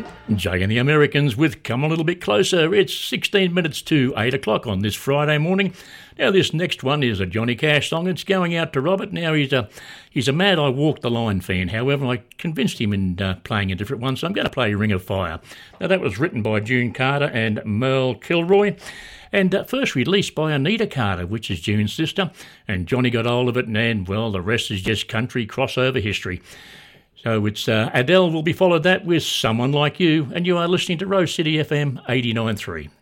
Jay and the Americans with Come a Little Bit Closer. It's 16 minutes to 8 o'clock on this Friday morning. Now, this next one is a Johnny Cash song. It's going out to Robert. Now, he's a Mad I Walk the Line fan. However, I convinced him in playing a different one, so I'm going to play Ring of Fire. Now, that was written by June Carter and Merle Kilroy, and first released by Anita Carter, which is June's sister, and Johnny got hold of it, and, well, the rest is just country crossover history. So it's Adele will be followed that with Someone Like You, and you are listening to Rose City FM 89.3.